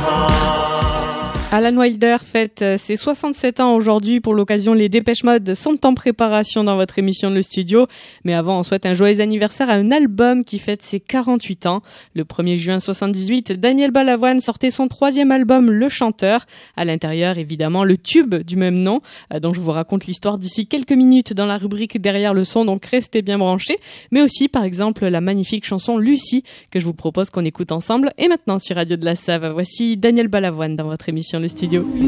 Alan Wilder fête ses 67 ans aujourd'hui. Pour l'occasion, les Dépêche Mode sont en préparation dans votre émission Le Studio. Mais avant, on souhaite un joyeux anniversaire à un album qui fête ses 48 ans. Le 1er juin 78, Daniel Balavoine sortait son 3e album, Le Chanteur. À l'intérieur, évidemment, le tube du même nom, dont je vous raconte l'histoire d'ici quelques minutes dans la rubrique Derrière le son, donc restez bien branchés. Mais aussi, par exemple, la magnifique chanson Lucie, que je vous propose qu'on écoute ensemble. Et maintenant, sur Radio de la Save, voici Daniel Balavoine dans votre émission Le Studio.